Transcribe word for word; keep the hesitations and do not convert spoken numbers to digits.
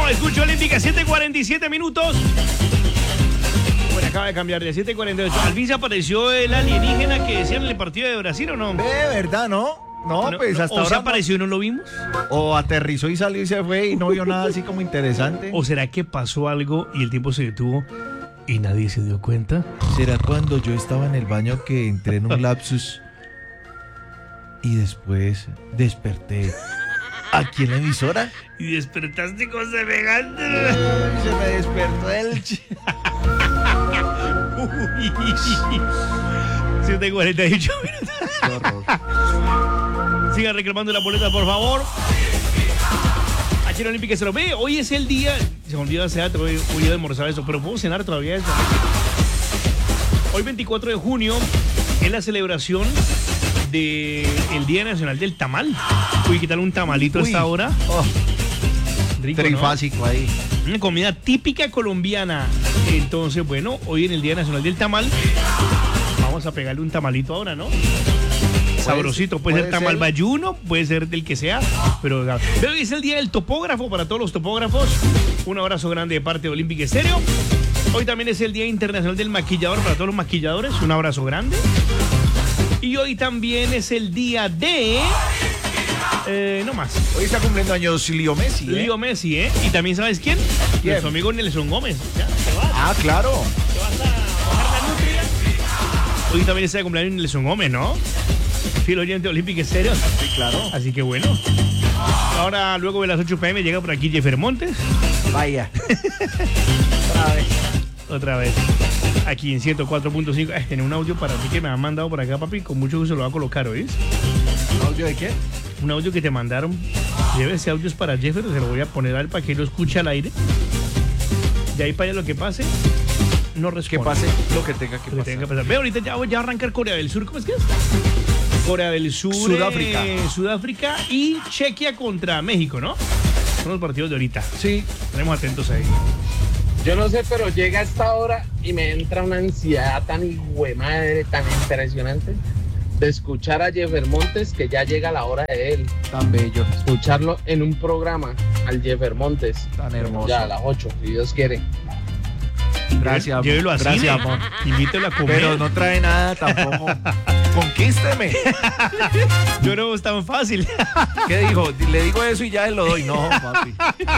escucho Olímpica, siete cuarenta y siete minutos. Bueno, acaba de cambiar de siete cuarenta y ocho. Al fin se apareció el alienígena que decían en el partido de Brasil, ¿o no? De verdad, ¿no? No, No, pues no, hasta o ahora. se no. apareció y no lo vimos. O aterrizó y salió y se fue y no vio nada así como interesante. ¿O será que pasó algo y el tiempo se detuvo y nadie se dio cuenta? ¿Será cuando yo estaba en el baño que entré en un lapsus y después desperté aquí en la emisora? Y despertaste con semejante. Ay, se me despertó el... ch- siete cuarenta y ocho minutos. Qué horror. Sigan reclamando la boleta, por favor. Aquí en Olímpica se lo ve. Hoy es el día. Se me olvidó hace rato, hoy voy a almorzar eso, pero puedo cenar todavía eso. Hoy, veinticuatro de junio, es la celebración del Día Nacional del Tamal. Uy, ¿qué tal un tamalito a Uy. esta hora? Oh, Rico, ¿no? trifásico ahí. Una comida típica colombiana. Entonces, bueno, hoy en el Día Nacional del Tamal, vamos a pegarle un tamalito ahora, ¿no? Sabrosito, puede, puede ser tamal ser. bayuno, puede ser del que sea, pero pero hoy es el día del topógrafo para todos los topógrafos. Un abrazo grande de parte de Olímpica Estéreo. Hoy también es el Día Internacional del Maquillador para todos los maquilladores. Un abrazo grande. Y hoy también es el día de... Eh, no más. Hoy está cumpliendo años Leo Messi, ¿eh? Leo Messi, ¿eh? Y también, ¿sabes quién? ¿Quién? Nuestro amigo Nelson Gómez. Ya, te vas. Ah, claro. ¿Te vas a bajar la nutria? Hoy también está de cumpleaños Nelson Gómez, ¿no? Fiel oyente Olímpica Estéreo. Sí, claro. Así que bueno. Ahora, luego de las ocho pm, llega por aquí Jeffer Montes. Vaya. Otra vez. Otra vez. Aquí en ciento cuatro punto cinco. Eh, tiene un audio para ti que me han mandado por acá, papi. Con mucho gusto lo va a colocar, ¿oís? ¿Audio de qué? Un audio que te mandaron. Lleve ese audio es para Jeffer. Se lo voy a poner a él para que lo escuche al aire. De ahí para allá lo que pase, no responde. Que pase lo que tenga que Lo que pasar. tenga que pasar. Ve, ahorita ya voy a arrancar Corea del Sur. ¿Cómo es que es? Corea del Sur, Sudáfrica. eh, Sudáfrica y Chequia contra México, ¿no? Son los partidos de ahorita. Sí. Estaremos atentos ahí. Yo no sé, pero llega a esta hora y me entra una ansiedad tan hijuemadre, tan impresionante de escuchar a Jeffer Montes, que ya llega la hora de él. Tan bello. Escucharlo en un programa al Jeffer Montes. Tan hermoso. Ya a las ocho, si Dios quiere. Gracias, Llévelo a gracias, cine. amor. Invítelo a comer. Pero no trae nada tampoco. Conquísteme. Yo no es tan fácil. ¿Qué dijo? Le digo eso y ya lo doy. No, papi.